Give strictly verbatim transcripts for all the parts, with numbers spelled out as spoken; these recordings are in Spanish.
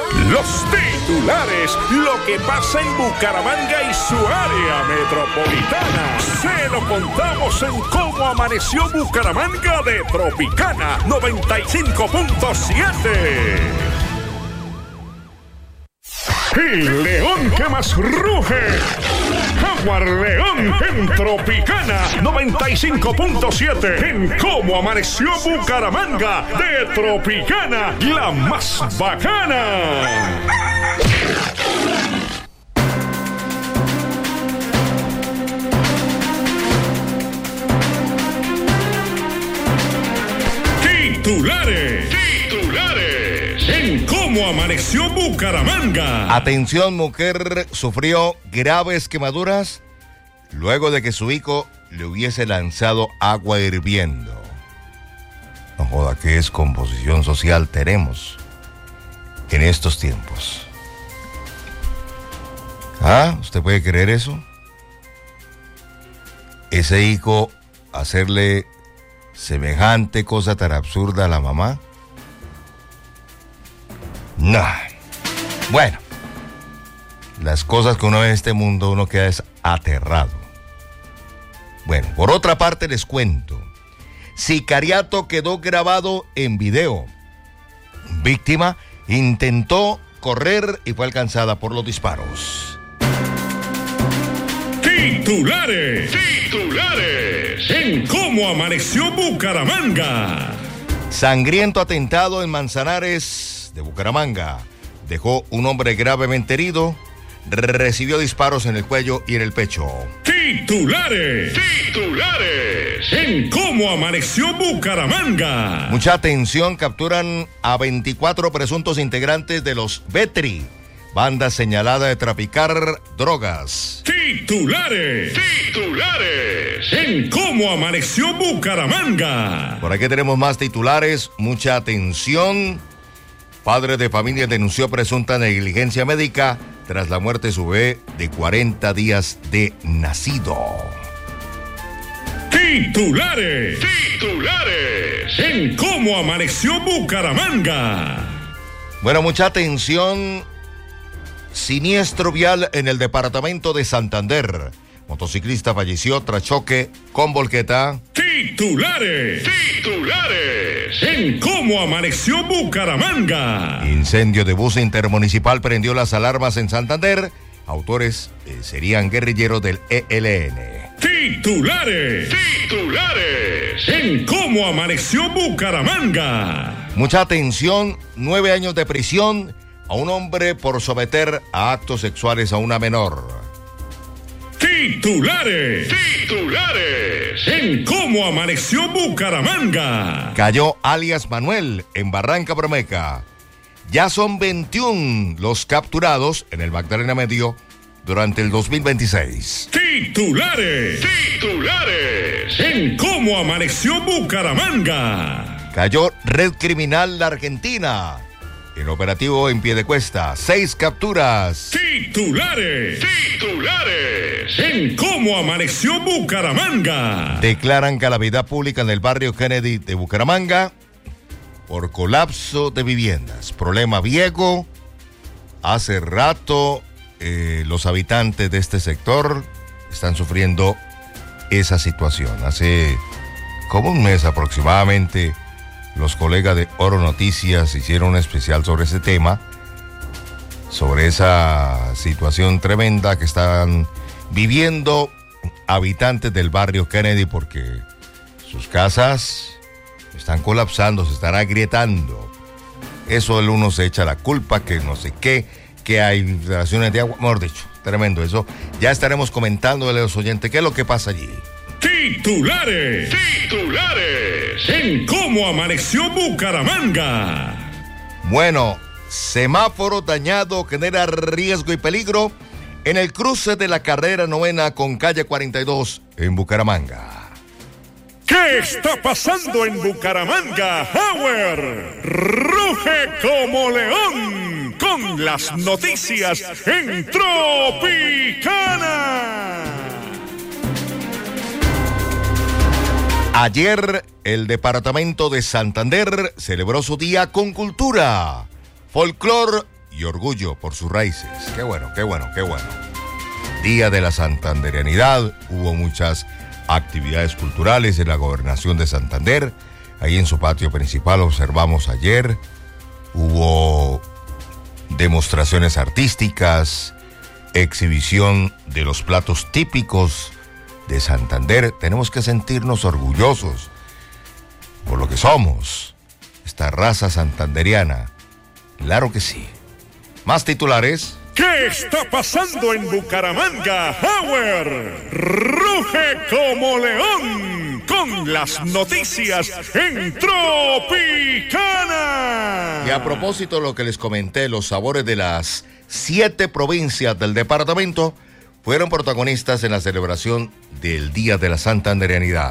Los titulares, lo que pasa en Bucaramanga y su área metropolitana. Se lo contamos en Cómo Amaneció Bucaramanga de Tropicana noventa y cinco punto siete. El león que más ruge, Jaguar León en Tropicana noventa y cinco punto siete. En Cómo Amaneció Bucaramanga de Tropicana, la más bacana. Titulares, titulares, en Cómo Amaneció Bucaramanga. Atención, mujer sufrió graves quemaduras luego de que su hijo le hubiese lanzado agua hirviendo. No joda, qué descomposición social tenemos en estos tiempos. ¿Ah? ¿Usted puede creer eso? Ese hijo hacerle semejante cosa tan absurda a la mamá. No. Bueno, las cosas que uno ve en este mundo, uno queda es aterrado. Bueno, por otra parte les cuento. Sicariato quedó grabado en video. Víctima intentó correr y fue alcanzada por los disparos. Titulares, titulares, en Cómo Amaneció Bucaramanga. Sangriento atentado en Manzanares de Bucaramanga. Dejó un hombre gravemente herido. Recibió disparos en el cuello y en el pecho. Titulares, titulares, en Cómo Amaneció Bucaramanga. Mucha atención, capturan a veinticuatro presuntos integrantes de los Betri, banda señalada de traficar drogas. Titulares, titulares, en Cómo Amaneció Bucaramanga. Por aquí tenemos más titulares, mucha atención. Padre de familia denunció presunta negligencia médica tras la muerte de su bebé de cuarenta días de nacido. Titulares, titulares, en Cómo Amaneció Bucaramanga. Bueno, mucha atención. Siniestro vial en el departamento de Santander. Motociclista falleció tras choque con volqueta. Titulares, titulares, en Cómo Amaneció Bucaramanga. Incendio de bus intermunicipal prendió las alarmas en Santander. Autores eh, serían guerrilleros del E L N. Titulares, titulares, en Cómo Amaneció Bucaramanga. Mucha atención, nueve años de prisión a un hombre por someter a actos sexuales a una menor. Titulares, titulares, en Cómo Amaneció Bucaramanga. Cayó alias Manuel en Barranca Bermeja. Ya son veintiuno los capturados en el Magdalena Medio durante el dos mil veintiséis. Titulares, titulares, en Cómo Amaneció Bucaramanga. Cayó red criminal la Argentina. En operativo en Piedecuesta, seis capturas. Titulares, titulares, en Cómo Amaneció Bucaramanga. Declaran calamidad pública en el barrio Kennedy de Bucaramanga por colapso de viviendas. Problema viejo. Hace rato eh, los habitantes de este sector están sufriendo esa situación. Hace como un mes aproximadamente, los colegas de Oro Noticias hicieron un especial sobre ese tema, sobre esa situación tremenda que están viviendo habitantes del barrio Kennedy, porque sus casas están colapsando, se están agrietando. Eso el uno se echa la culpa, que no sé qué, que hay infiltraciones de agua, mejor dicho, tremendo eso. Ya estaremos comentándole a los oyentes qué es lo que pasa allí. Titulares, titulares, en Cómo Amaneció Bucaramanga. Bueno, semáforo dañado genera riesgo y peligro en el cruce de la carrera novena con calle cuarenta y dos en Bucaramanga. ¿Qué está pasando en Bucaramanga? Howard ruge como león con las noticias en Tropicana. Ayer, el departamento de Santander celebró su día con cultura, folclor y orgullo por sus raíces. Qué bueno, qué bueno, qué bueno. Día de la Santanderianidad, hubo muchas actividades culturales en la gobernación de Santander. Ahí en su patio principal observamos ayer, hubo demostraciones artísticas, exhibición de los platos típicos de Santander. Tenemos que sentirnos orgullosos por lo que somos, esta raza santanderiana. Claro que sí. Más titulares. ¿Qué está pasando en Bucaramanga? Howard ruge como león con las noticias en Tropicana. Y a propósito de lo que les comenté, los sabores de las siete provincias del departamento fueron protagonistas en la celebración del Día de la Santanderianidad.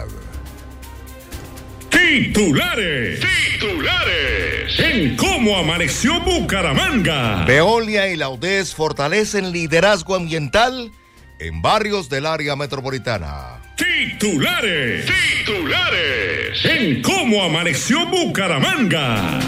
Titulares, titulares, en cómo amaneció Bucaramanga. Veolia y la U D E S fortalecen liderazgo ambiental en barrios del área metropolitana. Titulares, titulares, en cómo amaneció Bucaramanga.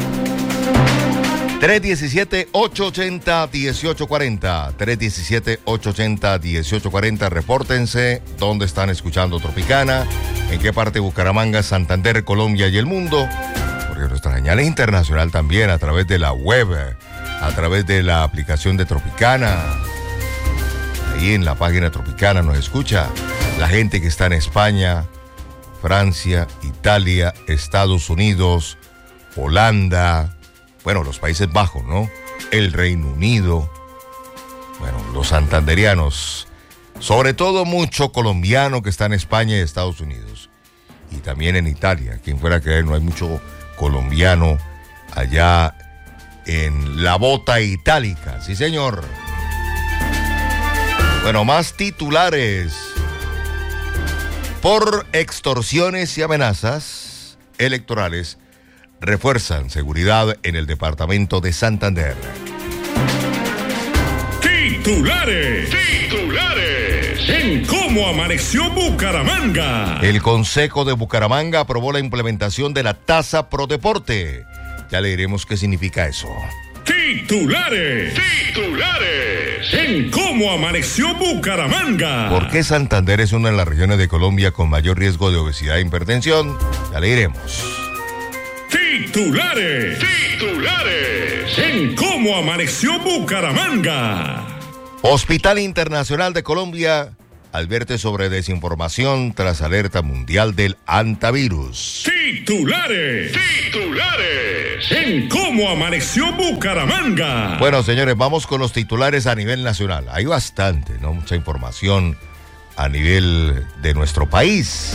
tres uno siete, ocho ocho cero, uno ocho cuatro cero. tres uno siete, ocho ocho cero, uno ocho cuatro cero. Repórtense dónde están escuchando Tropicana, en qué parte de Bucaramanga, Santander, Colombia y el mundo. Porque nuestra señal es internacional también, a través de la web, a través de la aplicación de Tropicana. Ahí en la página Tropicana nos escucha la gente que está en España, Francia, Italia, Estados Unidos, Holanda. Bueno, los Países Bajos, ¿no? El Reino Unido. Bueno, los santanderianos. Sobre todo mucho colombiano que está en España y Estados Unidos. Y también en Italia. Quien fuera a creer, no hay mucho colombiano allá en la bota itálica. Sí, señor. Bueno, más titulares. Por extorsiones y amenazas electorales, refuerzan seguridad en el departamento de Santander. Titulares, titulares, en cómo amaneció Bucaramanga. El Consejo de Bucaramanga aprobó la implementación de la tasa pro deporte. Ya le diremos qué significa eso. Titulares, titulares, en cómo amaneció Bucaramanga. ¿Por qué Santander es una de las regiones de Colombia con mayor riesgo de obesidad e hipertensión? Ya le diremos. Titulares, titulares, en cómo amaneció Bucaramanga. Hospital Internacional de Colombia advierte sobre desinformación tras alerta mundial del antivirus. Titulares, titulares, en cómo amaneció Bucaramanga. Bueno, señores, vamos con los titulares a nivel nacional. Hay bastante, ¿no? Mucha información a nivel de nuestro país.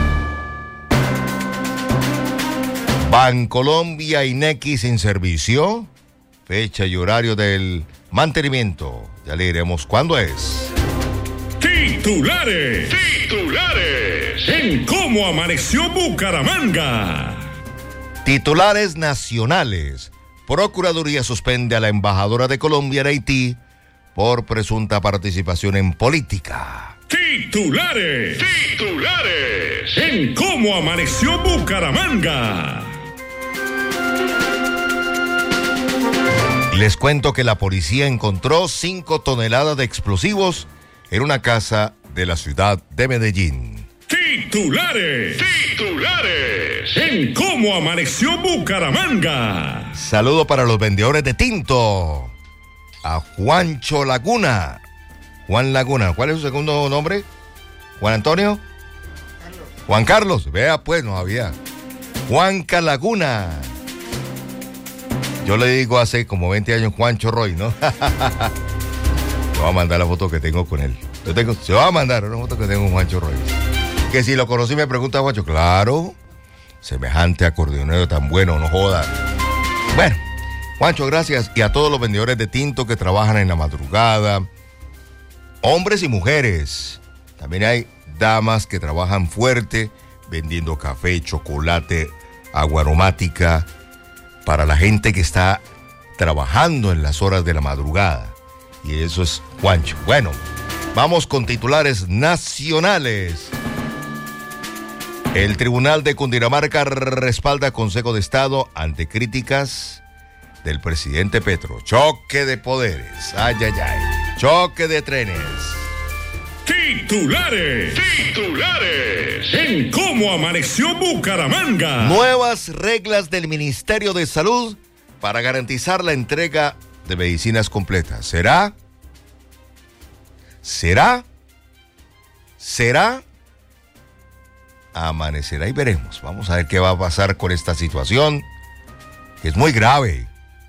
Bancolombia y Nequi sin servicio. Fecha y horario del mantenimiento. Ya le diremos cuándo es. Titulares, titulares, en cómo amaneció Bucaramanga. Titulares nacionales. Procuraduría suspende a la embajadora de Colombia en Haití por presunta participación en política. Titulares, titulares, en cómo amaneció Bucaramanga. Les cuento que la policía encontró cinco toneladas de explosivos en una casa de la ciudad de Medellín. Titulares, titulares, en cómo amaneció Bucaramanga. Saludo para los vendedores de tinto. A Juancho Laguna. Juan Laguna, ¿cuál es su segundo nombre? ¿Juan Antonio? Carlos. Juan Carlos, vea pues, no había. Juanca Laguna. Yo le digo hace como veinte años Juancho Roy, ¿no? Le voy a mandar la foto que tengo con él. Yo tengo, se va a mandar una foto que tengo con Juancho Roy. Que si lo conocí me pregunta Juancho, claro, semejante acordeonero tan bueno, no joda. Bueno, Juancho, gracias. Y a todos los vendedores de tinto que trabajan en la madrugada, hombres y mujeres. También hay damas que trabajan fuerte vendiendo café, chocolate, agua aromática para la gente que está trabajando en las horas de la madrugada. Y eso es Juancho. Bueno, vamos con titulares nacionales. El Tribunal de Cundinamarca respalda Consejo de Estado ante críticas del presidente Petro. Choque de poderes. Ay, ay, ay. Choque de trenes. Titulares. Titulares. En Cómo Amaneció Bucaramanga. Nuevas reglas del Ministerio de Salud para garantizar la entrega de medicinas completas. ¿Será? ¿Será? ¿Será? Amanecerá y veremos. Vamos a ver qué va a pasar con esta situación, que es muy grave.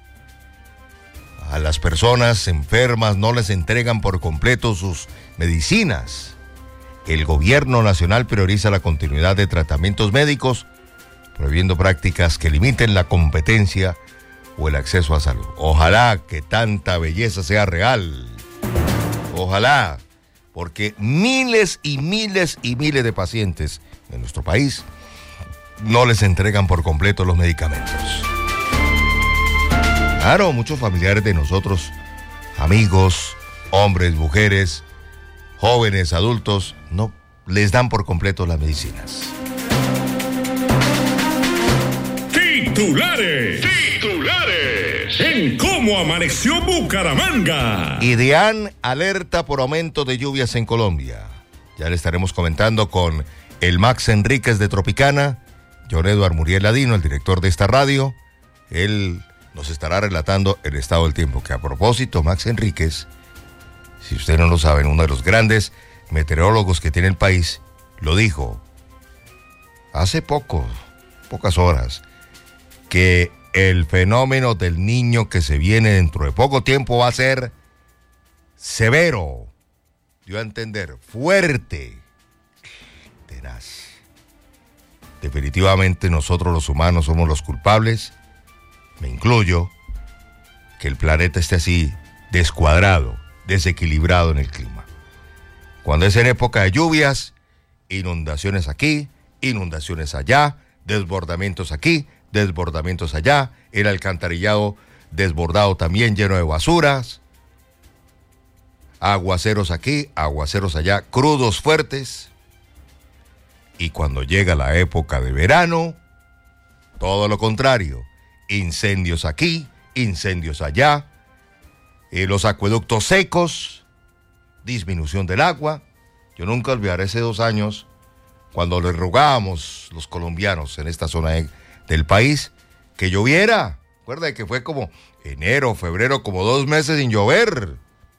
A las personas enfermas no les entregan por completo sus medicinas. El gobierno nacional prioriza la continuidad de tratamientos médicos, prohibiendo prácticas que limiten la competencia o el acceso a salud. Ojalá que tanta belleza sea real. Ojalá, porque miles y miles y miles de pacientes de nuestro país no les entregan por completo los medicamentos. Claro, muchos familiares de nosotros, amigos, hombres, mujeres, jóvenes, adultos, no les dan por completo las medicinas. Titulares. Titulares. En Cómo Amaneció Bucaramanga. IDEAN alerta por aumento de lluvias en Colombia. Ya le estaremos comentando con el Max Enríquez de Tropicana, John Edward Muriel Ladino, el director de esta radio. Él nos estará relatando el estado del tiempo, que a propósito, Max Enríquez, si usted no lo sabe, uno de los grandes meteorólogos que tiene el país, lo dijo hace poco, pocas horas, que el fenómeno del Niño que se viene dentro de poco tiempo va a ser severo, dio a entender, fuerte, tenaz. Definitivamente nosotros los humanos somos los culpables, me incluyo, que el planeta esté así descuadrado, desequilibrado en el clima. Cuando es en época de lluvias, inundaciones aquí, inundaciones allá, desbordamientos aquí, desbordamientos allá, el alcantarillado desbordado también lleno de basuras, aguaceros aquí, aguaceros allá, crudos fuertes. Y cuando llega la época de verano, todo lo contrario, incendios aquí, incendios allá, eh, los acueductos secos, disminución del agua. Yo nunca olvidaré hace dos años cuando le rogábamos los colombianos en esta zona de, del país que lloviera. Recuerda que fue como enero, febrero, como dos meses sin llover.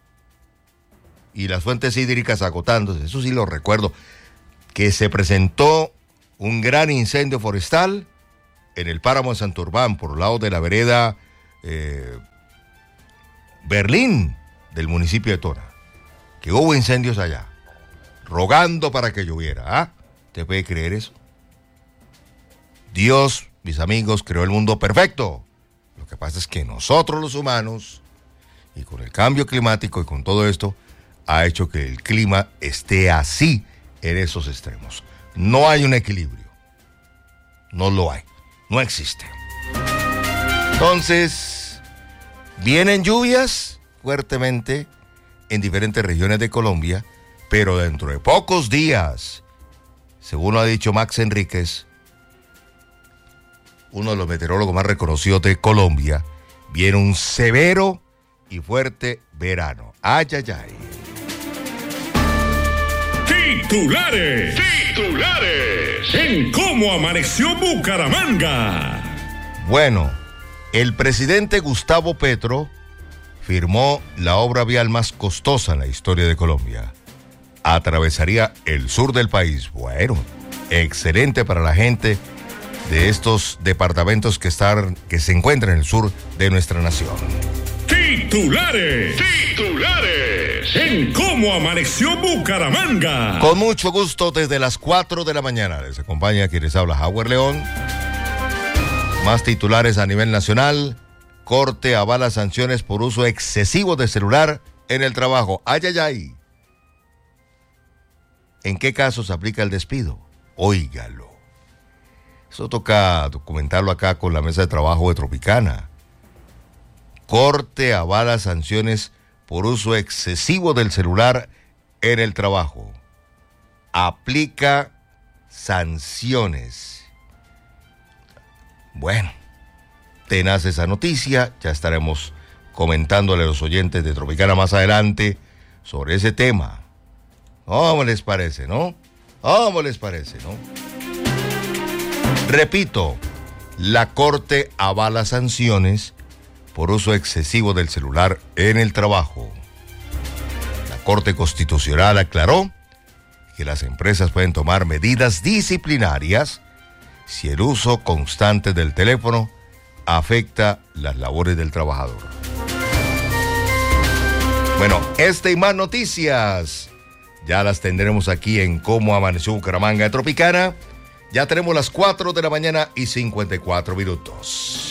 Y las fuentes hídricas agotándose, eso sí lo recuerdo. Que se presentó un gran incendio forestal en el páramo de Santurbán, por el lado de la vereda eh, Berlín del municipio de Tona, que hubo incendios allá, rogando para que lloviera. ¿Ah? ¿Usted puede creer eso? Dios, mis amigos, creó el mundo perfecto. Lo que pasa es que nosotros los humanos, y con el cambio climático y con todo esto, ha hecho que el clima esté así, en esos extremos. No hay un equilibrio. No lo hay. No existe. Entonces, vienen lluvias fuertemente en diferentes regiones de Colombia, pero dentro de pocos días, según lo ha dicho Max Enríquez, uno de los meteorólogos más reconocidos de Colombia, viene un severo y fuerte verano. Ay, ay, ay. Titulares. Titulares. En Cómo Amaneció Bucaramanga. Bueno, el presidente Gustavo Petro firmó la obra vial más costosa en la historia de Colombia. Atravesaría el sur del país. Bueno, excelente para la gente de estos departamentos que están, que se encuentran en el sur de nuestra nación. Titulares. Titulares. En Cómo Amaneció Bucaramanga. Con mucho gusto desde las cuatro de la mañana. Les acompaña quien les habla, Howard León. Más titulares a nivel nacional. Corte avala sanciones por uso excesivo de celular en el trabajo. Ay, ay, ay. ¿En qué casos aplica el despido? Óigalo. Eso toca documentarlo acá con la mesa de trabajo de Tropicana. Corte avala sanciones por uso excesivo del celular en el trabajo. Aplica sanciones. Bueno, tenaz esa noticia. Ya estaremos comentándole a los oyentes de Tropicana más adelante sobre ese tema. ¿Cómo les parece, no? ¿Cómo les parece, no? Repito, la Corte avala sanciones por uso excesivo del celular en el trabajo. La Corte Constitucional aclaró que las empresas pueden tomar medidas disciplinarias si el uso constante del teléfono afecta las labores del trabajador. Bueno, esta y más noticias ya las tendremos aquí en Cómo Amaneció Bucaramanga de Tropicana. Ya tenemos las cuatro de la mañana y cincuenta y cuatro minutos.